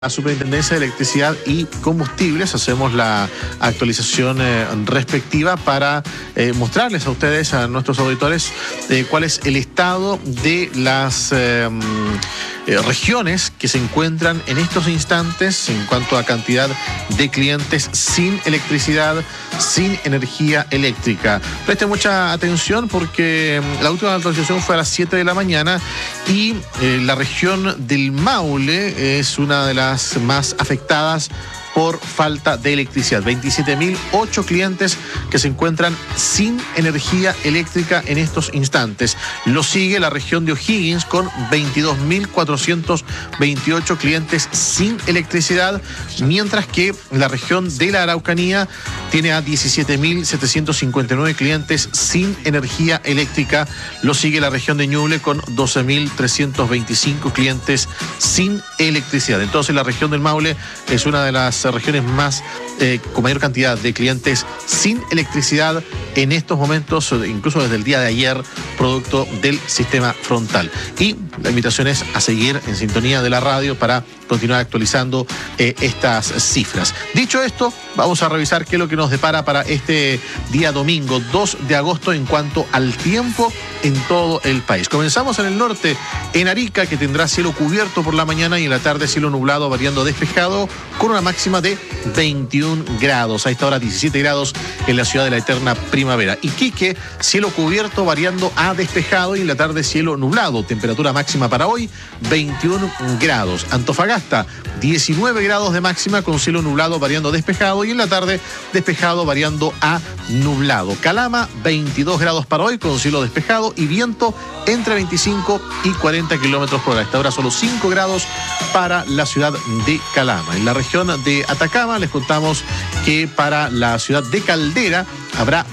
La Superintendencia de Electricidad y Combustibles hacemos la actualización respectiva para mostrarles a ustedes, a nuestros auditores, cuál es el estado de las regiones que se encuentran en estos instantes en cuanto a cantidad de clientes sin electricidad, sin energía eléctrica. Preste mucha atención porque la última actualización fue a las 7 de la mañana y la región del Maule es una de las más afectadas por falta de electricidad. 27.008 clientes que se encuentran sin energía eléctrica en estos instantes. Lo sigue la región de O'Higgins con 22.428 clientes sin electricidad, mientras que la región de la Araucanía tiene a 17.759 clientes sin energía eléctrica. Lo sigue la región de Ñuble con 12.325 clientes sin electricidad. Entonces la región del Maule es una de las regiones más con mayor cantidad de clientes sin electricidad en estos momentos, incluso desde el día de ayer, producto del sistema frontal. Y la invitación es a seguir en sintonía de la radio para continuar actualizando estas cifras. Dicho esto, vamos a revisar qué es lo que nos depara para este día domingo 2 de agosto en cuanto al tiempo en todo el país. Comenzamos en el norte, en Arica, que tendrá cielo cubierto por la mañana y en la tarde cielo nublado variando despejado con una máxima de 21 grados. A esta hora 17 grados en la ciudad de la eterna primavera. Iquique, cielo cubierto variando a despejado y en la tarde cielo nublado. Temperatura máxima para hoy 21 grados. Antofagasta, 19 grados de máxima con cielo nublado variando a despejado y en la tarde despejado variando a nublado. Calama, 22 grados para hoy con cielo despejado y viento entre 25 y 40 kilómetros por hora. A esta hora solo 5 grados para la ciudad de Calama. En la región de Atacama les contamos que para la ciudad de Caldera habrá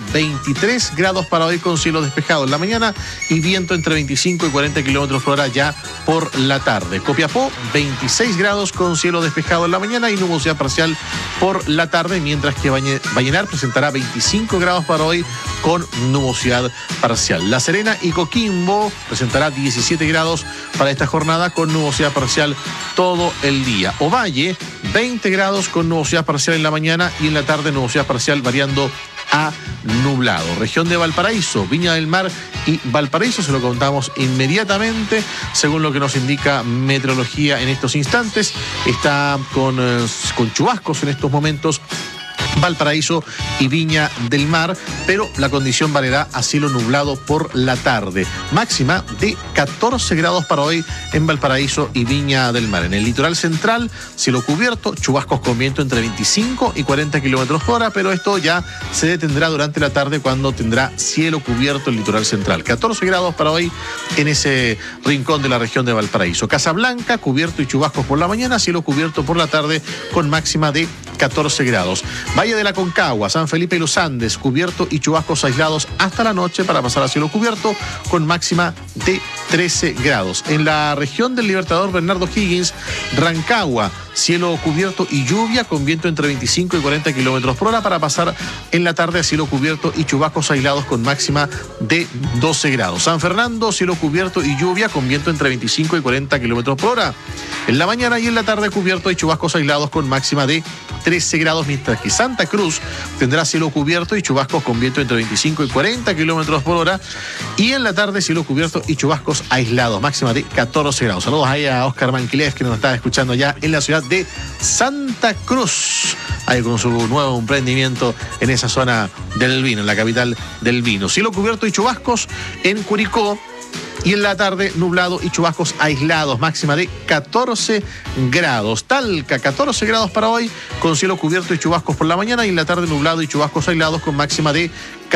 23 grados para hoy con cielo despejado en la mañana y viento entre 25 y 40 kilómetros por hora ya por la tarde. Copiapó, 26 grados con cielo despejado en la mañana y nubosidad parcial por la tarde, mientras que Vallenar presentará 25 grados para hoy con nubosidad parcial. La Serena y Coquimbo presentará 17 grados para esta jornada con nubosidad parcial todo el día. Ovalle, 20 grados con nubosidad parcial en la mañana y en la tarde nubosidad parcial variando a nublado. Región de Valparaíso, Viña del Mar y Valparaíso, se lo contamos inmediatamente, según lo que nos indica meteorología en estos instantes. Está con chubascos en estos momentos Valparaíso y Viña del Mar, pero la condición variará a cielo nublado por la tarde. Máxima de 14 grados para hoy en Valparaíso y Viña del Mar. En el litoral central, cielo cubierto, chubascos con viento entre 25 y 40 kilómetros por hora, pero esto ya se detendrá durante la tarde cuando tendrá cielo cubierto el litoral central. 14 grados para hoy en ese rincón de la región de Valparaíso. Casablanca, cubierto y chubascos por la mañana, cielo cubierto por la tarde con máxima de 14 grados. Valle de la Concagua, San Felipe y Los Andes, cubierto y chubascos aislados hasta la noche para pasar a cielo cubierto con máxima de 13 grados. En la región del Libertador Bernardo Higgins, Rancagua, cielo cubierto y lluvia con viento entre 25 y 40 kilómetros por hora para pasar en la tarde a cielo cubierto y chubascos aislados con máxima de 12 grados. San Fernando, cielo cubierto y lluvia con viento entre 25 y 40 kilómetros por hora. En la mañana y en la tarde cubierto y chubascos aislados con máxima de 13 grados, mientras que Santa Cruz tendrá cielo cubierto y chubascos con viento entre 25 y 40 kilómetros por hora. Y en la tarde cielo cubierto y chubascos aislados, máxima de 14 grados. Saludos ahí a Oscar Manquiles, que nos está escuchando ya en la ciudad de Santa Cruz, ahí con su nuevo emprendimiento en esa zona del vino, en la capital del vino. Cielo cubierto y chubascos en Curicó. Y en la tarde, nublado y chubascos aislados, máxima de 14 grados. Talca, 14 grados para hoy, con cielo cubierto y chubascos por la mañana. Y en la tarde, nublado y chubascos aislados, con máxima de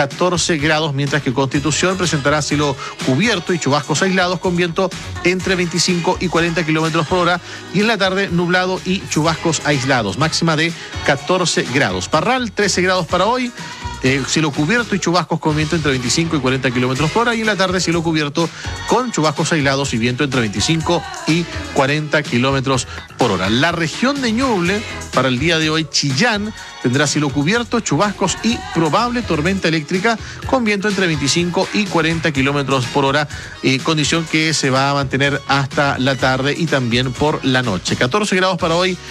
14 grados. Mientras que Constitución presentará cielo cubierto y chubascos aislados, con viento entre 25 y 40 kilómetros por hora. Y en la tarde, nublado y chubascos aislados, máxima de 14 grados. Parral, 13 grados para hoy. Cielo cubierto y chubascos con viento entre 25 y 40 kilómetros por hora y en la tarde cielo cubierto con chubascos aislados y viento entre 25 y 40 kilómetros por hora. La región de Ñuble Para el día de hoy, Chillán tendrá cielo cubierto, chubascos y probable tormenta eléctrica con viento entre 25 y 40 kilómetros por hora, condición que se va a mantener hasta la tarde y también por la noche. 14 grados para hoy